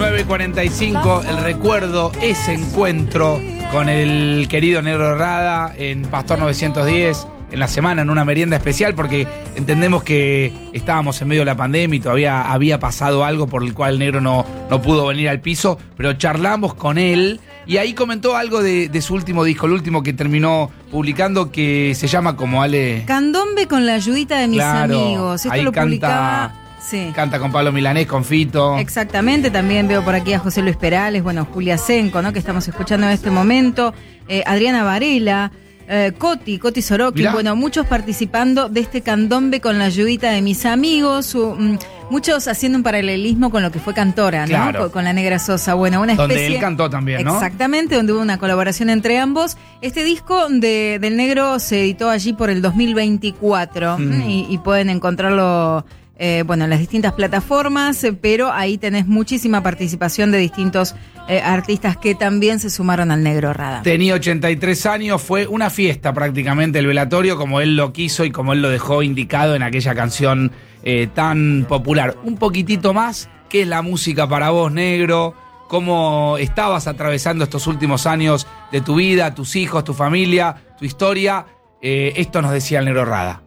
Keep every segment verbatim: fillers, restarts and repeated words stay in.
nueve cuarenta y cinco, el recuerdo, ese encuentro con el querido Negro Rada en Pastor novecientos diez, en la semana, en una merienda especial, porque entendemos que estábamos en medio de la pandemia y todavía había pasado algo por el cual el Negro no, no pudo venir al piso, pero charlamos con él y ahí comentó algo de, de su último disco, el último que terminó publicando, que se llama como Ale... Candombe con la ayudita de mis Claro, amigos. Esto ahí lo canta- publicaba... Sí. Canta con Pablo Milanés, con Fito. Exactamente, también veo por aquí a José Luis Perales, bueno, Julia Senco, ¿no? Que estamos escuchando en este momento, eh, Adriana Varela, eh, Coti, Coti Sorokin, Mirá. bueno, muchos participando de este candombe con la ayudita de mis amigos, su, mm, muchos haciendo un paralelismo con lo que fue Cantora, ¿no? Claro. Con, con la Negra Sosa, bueno, una especie... Donde él cantó también, ¿no? Exactamente, donde hubo una colaboración entre ambos. Este disco de, del Negro se editó allí por el dos mil veinticuatro Mm. y, y pueden encontrarlo... Eh, bueno, en las distintas plataformas, eh, pero ahí tenés muchísima participación de distintos eh, artistas que también se sumaron al Negro Rada. Tenía ochenta y tres años, fue una fiesta prácticamente el velatorio, como él lo quiso y como él lo dejó indicado en aquella canción eh, tan popular. Un poquitito más, ¿qué es la música para vos, Negro? ¿Cómo estabas atravesando estos últimos años de tu vida, tus hijos, tu familia, tu historia? Eh, esto nos decía el Negro Rada.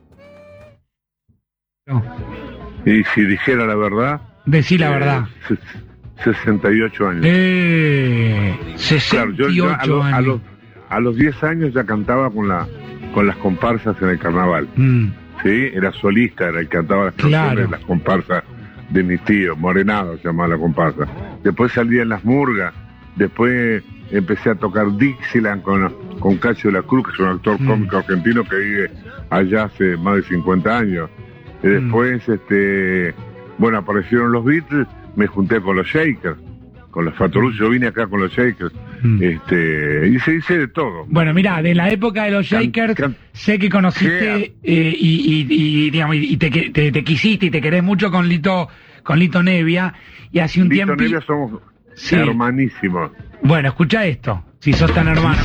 No, Y si dijera la verdad... decí la eh, verdad. ses- sesenta y ocho años. Eh, Claro, yo, yo a, sesenta y ocho lo- a años. los, a los diez años ya cantaba con la con las comparsas en el carnaval. Mm, ¿Sí? Era solista, era el que cantaba las Claro. canciones, las comparsas de mis tíos. Morenado se llamaba la comparsa. Después salía en las murgas. Después empecé a tocar Dixieland con, con Cacho de la Cruz, que es un actor Mm. cómico argentino que vive allá hace más de cincuenta años. Y después, este, bueno, aparecieron los Beatles, me junté con los Shakers, con los Fatorusos, yo vine acá con los Shakers, mm. este, y se hice de todo. Bueno, mira, de la época de los Can- Shakers, can- sé que conociste eh, y, y, y, digamos, y te, que- te, te quisiste y te querés mucho con Lito, con Lito Nevia, y hace un Lito tiempo... Nevia somos Sí. hermanísimos. Bueno, escucha esto, si sos tan hermano.